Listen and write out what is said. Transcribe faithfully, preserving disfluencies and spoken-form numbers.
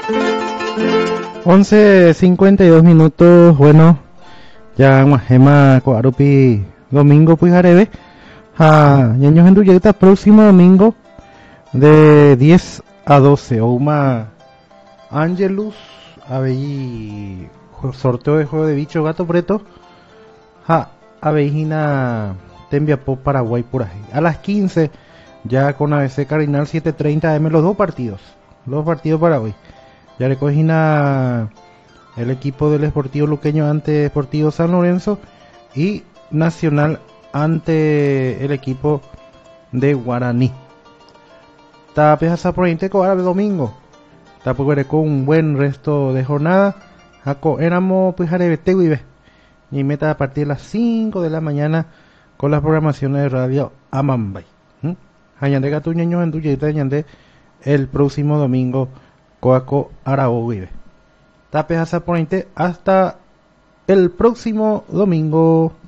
once cincuenta y dos minutos. Bueno, ya Guajema Coarupi domingo pues arebe a ñaños en Duyeta próximo domingo de diez a doce o uma Angelus abei sorteo de juego de bicho gato preto ja abeijina Tembiapó Paraguay por ahí a las quince ya con A B C Cardinal siete treinta M los dos partidos los partidos para hoy. Ya recogina el equipo del Sportivo Luqueño ante Sportivo San Lorenzo y Nacional ante el equipo de Guaraní. Tapes a por árabe domingo. Tapo con un buen resto de jornada. Jaco éramos pues arebete vive. Y meta a partir de las cinco de la mañana con las programaciones de radio Amambay. Hañande Gatuñeño en Duyeta Hañande el próximo domingo. Coaco Arao vive. Tapes a por hasta el próximo domingo.